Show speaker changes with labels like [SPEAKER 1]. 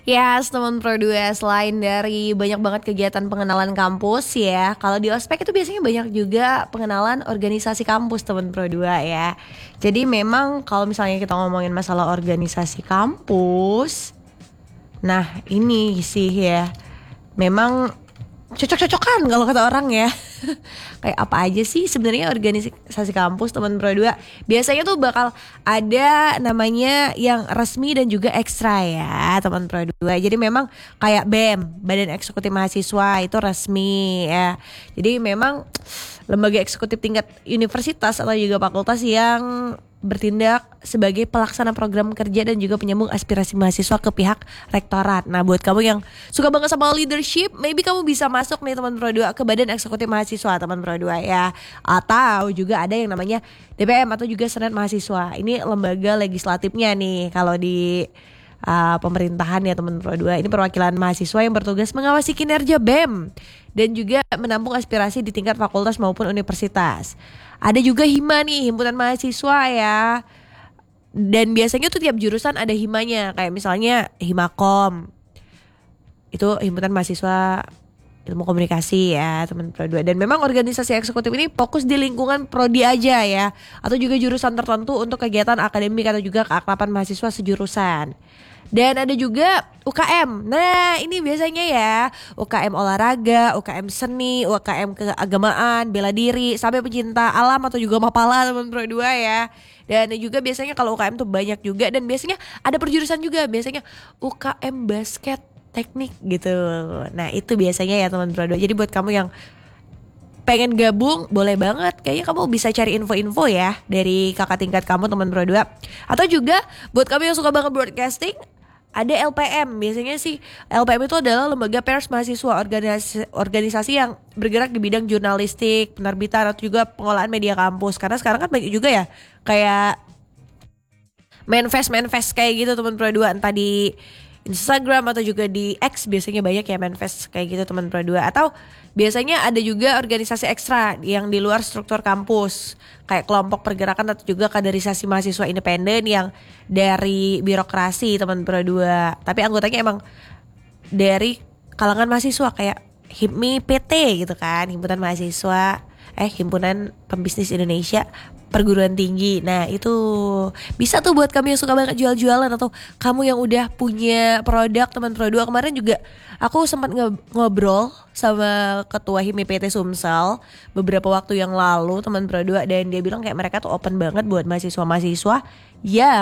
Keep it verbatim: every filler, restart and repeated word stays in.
[SPEAKER 1] Yes, teman Pro dua, selain dari banyak banget kegiatan pengenalan kampus ya, kalau di ospek itu biasanya banyak juga pengenalan organisasi kampus teman Pro dua ya. Jadi memang kalau misalnya kita ngomongin masalah organisasi kampus, nah ini sih ya, memang cocok-cocokan kalau kata orang ya. Kayak apa aja sih sebenarnya organisasi kampus teman Pro dua? Biasanya tuh bakal ada namanya yang resmi dan juga ekstra ya teman Pro dua. Jadi memang kayak B E M, Badan Eksekutif Mahasiswa itu resmi ya. Jadi memang lembaga eksekutif tingkat universitas atau juga fakultas yang bertindak sebagai pelaksana program kerja dan juga penyambung aspirasi mahasiswa ke pihak rektorat. Nah, buat kamu yang suka banget sama leadership, maybe kamu bisa masuk nih teman Pro dua ke Badan Eksekutif Mahasiswa teman Pro dua ya. Atau juga ada yang namanya D P M atau juga Senat Mahasiswa. Ini lembaga legislatifnya nih kalau di uh, pemerintahan ya teman Pro dua. Ini perwakilan mahasiswa yang bertugas mengawasi kinerja B E M dan juga menampung aspirasi di tingkat fakultas maupun universitas. Ada juga Hima nih, himpunan mahasiswa ya. Dan biasanya tuh tiap jurusan ada himanya. Kayak misalnya Himakom, itu himpunan mahasiswa ilmu komunikasi ya teman Pro dua. Dan memang organisasi eksekutif ini fokus di lingkungan prodi aja ya, atau juga jurusan tertentu untuk kegiatan akademik atau juga keakraban mahasiswa sejurusan. Dan ada juga U K M. Nah ini biasanya ya U K M olahraga, U K M seni, U K M keagamaan, bela diri, sampai pecinta alam atau juga mapala teman Pro dua ya. Dan juga biasanya kalau U K M tuh banyak juga. Dan biasanya ada perjurusan juga. Biasanya U K M basket teknik gitu. Nah itu biasanya ya teman Pro dua. Jadi buat kamu yang pengen gabung boleh banget. Kayaknya kamu bisa cari info-info ya dari kakak tingkat kamu teman Pro dua. Atau juga buat kamu yang suka banget broadcasting, ada L P M. Biasanya sih L P M itu adalah lembaga pers mahasiswa, organisasi, organisasi yang bergerak di bidang jurnalistik, penerbitan atau juga pengolahan media kampus. Karena sekarang kan banyak juga ya kayak manifest-manifest kayak gitu teman Pro dua, entah di Instagram atau juga di X biasanya banyak ya manifest kayak gitu teman Pro dua. Atau biasanya ada juga organisasi ekstra yang di luar struktur kampus, kayak kelompok pergerakan atau juga kaderisasi mahasiswa independen yang dari birokrasi teman Pro dua. Tapi anggotanya emang dari kalangan mahasiswa kayak HIPMI P T gitu kan, himpunan mahasiswa eh himpunan pembisnis Indonesia perguruan tinggi. Nah itu bisa tuh buat kamu yang suka banget jual-jualan atau kamu yang udah punya produk teman Pro dua. Kemarin juga aku sempat nge- ngobrol sama ketua HIMI P T Sumsel beberapa waktu yang lalu teman Pro dua, dan dia bilang kayak mereka tuh open banget buat mahasiswa-mahasiswa ya